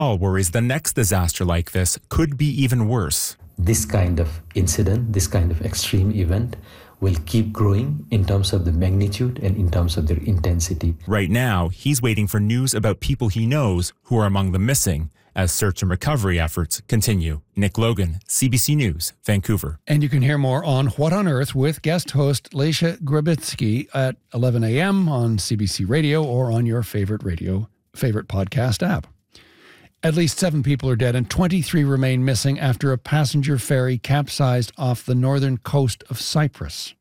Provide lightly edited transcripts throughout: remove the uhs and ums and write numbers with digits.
All worries the next disaster like this could be even worse. This kind of incident, this kind of extreme event will keep growing in terms of the magnitude and in terms of their intensity. Right now, he's waiting for news about people he knows who are among the missing as search and recovery efforts continue. Nick Logan, CBC News, Vancouver. And you can hear more on What on Earth with guest host Leisha Grabitsky at 11 a.m. on CBC Radio or on your favorite podcast app. At least 7 people are dead and 23 remain missing after a passenger ferry capsized off the northern coast of Cyprus.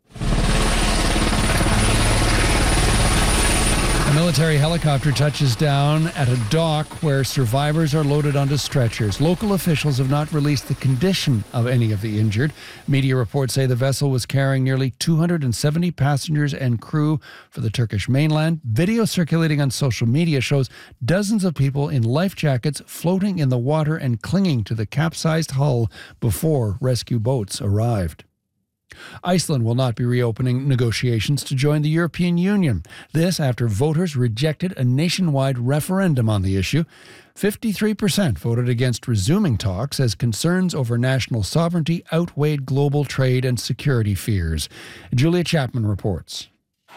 A military helicopter touches down at a dock where survivors are loaded onto stretchers. Local officials have not released the condition of any of the injured. Media reports say the vessel was carrying nearly 270 passengers and crew for the Turkish mainland. Video circulating on social media shows dozens of people in life jackets floating in the water and clinging to the capsized hull before rescue boats arrived. Iceland will not be reopening negotiations to join the European Union. This after voters rejected a nationwide referendum on the issue. 53% voted against resuming talks as concerns over national sovereignty outweighed global trade and security fears. Julia Chapman reports.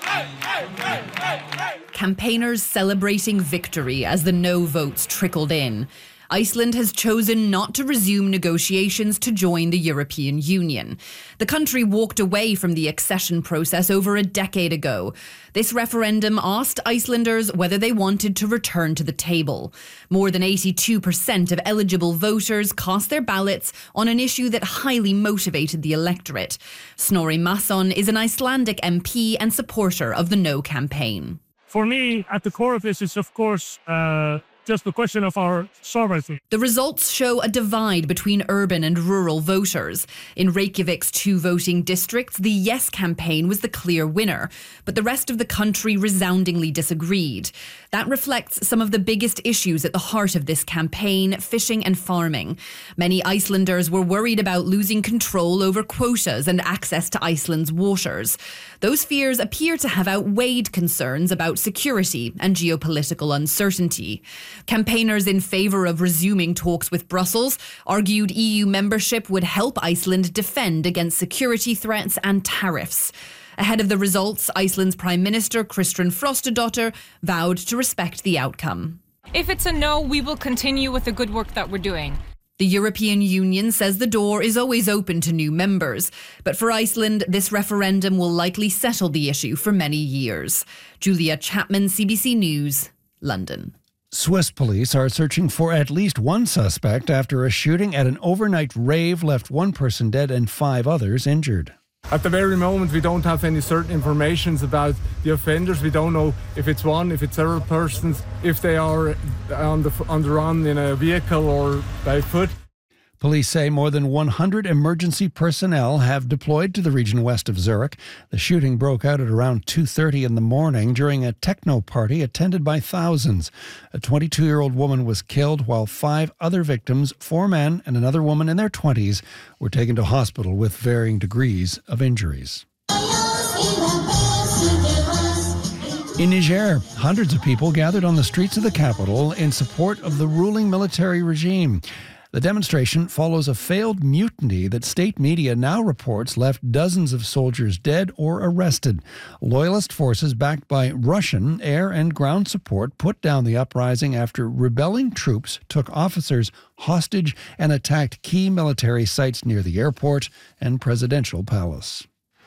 Campaigners celebrating victory as the no votes trickled in. Iceland has chosen not to resume negotiations to join the European Union. The country walked away from the accession process over a decade ago. This referendum asked Icelanders whether they wanted to return to the table. More than 82% of eligible voters cast their ballots on an issue that highly motivated the electorate. Snorri Masson is an Icelandic MP and supporter of the No campaign. For me, at the core of this is, of course, just the question of our sovereignty. The results show a divide between urban and rural voters. In Reykjavik's 2 voting districts, the Yes campaign was the clear winner, but the rest of the country resoundingly disagreed. That reflects some of the biggest issues at the heart of this campaign, fishing and farming. Many Icelanders were worried about losing control over quotas and access to Iceland's waters. Those fears appear to have outweighed concerns about security and geopolitical uncertainty. Campaigners in favour of resuming talks with Brussels argued EU membership would help Iceland defend against security threats and tariffs. Ahead of the results, Iceland's Prime Minister Kristrún Frostadóttir vowed to respect the outcome. If it's a no, we will continue with the good work that we're doing. The European Union says the door is always open to new members. But for Iceland, this referendum will likely settle the issue for many years. Julia Chapman, CBC News, London. Swiss police are searching for at least one suspect after a shooting at an overnight rave left 1 person dead and 5 others injured. At the very moment, we don't have any certain information about the offenders. We don't know if it's one, if it's several persons, if they are on the run in a vehicle or by foot. Police say more than 100 emergency personnel have deployed to the region west of Zurich. The shooting broke out at around 2:30 in the morning during a techno party attended by thousands. A 22-year-old woman was killed while 5 other victims, 4 men and another woman in their 20s, were taken to hospital with varying degrees of injuries. In Niger, hundreds of people gathered on the streets of the capital in support of the ruling military regime. The demonstration follows a failed mutiny that state media now reports left dozens of soldiers dead or arrested. Loyalist forces backed by Russian air and ground support put down the uprising after rebelling troops took officers hostage and attacked key military sites near the airport and presidential palace.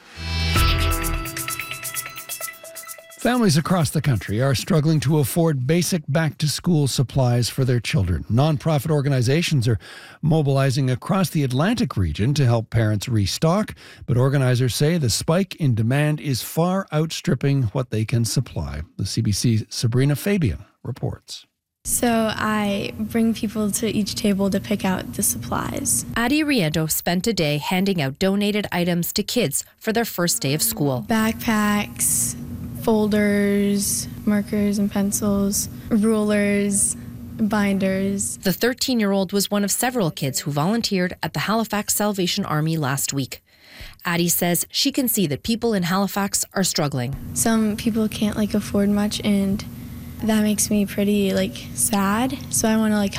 Families across the country are struggling to afford basic back-to-school supplies for their children. Nonprofit organizations are mobilizing across the Atlantic region to help parents restock, but organizers say the spike in demand is far outstripping what they can supply. The CBC's Sabrina Fabian reports. So I bring people to each table to pick out the supplies. Adi Riendo spent a day handing out donated items to kids for their first day of school. Backpacks, folders, markers and pencils, rulers, binders. The 13-year-old was one of several kids who volunteered at the Halifax Salvation Army last week. Addie says she can see that people in Halifax are struggling. Some people can't afford much, and That makes me pretty sad. So I want to